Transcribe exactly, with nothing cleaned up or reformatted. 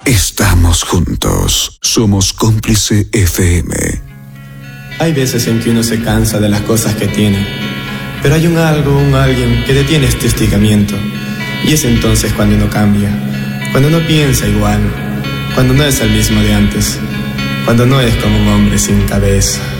Estamos juntos. Somos Cómplice F M. Hay veces en que uno se cansa de las cosas que tiene, pero hay un algo, un alguien que detiene este hostigamiento. Y es entonces cuando uno cambia, cuando no piensa igual, cuando no es el mismo de antes, cuando no es como un hombre sin cabeza.